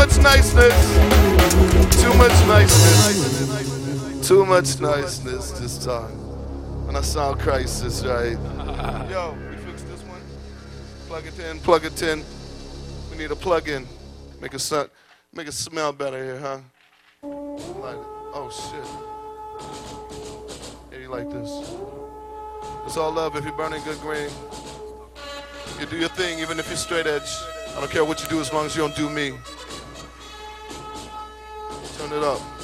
much niceness. Too much niceness. Too much niceness this time. When I sound crisis, right? Yo, we fix this one. Plug it in, plug it in. We need a plug-in. Make it smell better here, huh? Like, oh shit. Yeah, you like this. It's all love if you're burning good green. You do your thing even if you're straight edge. I don't care what you do as long as you don't do me. Turn it up.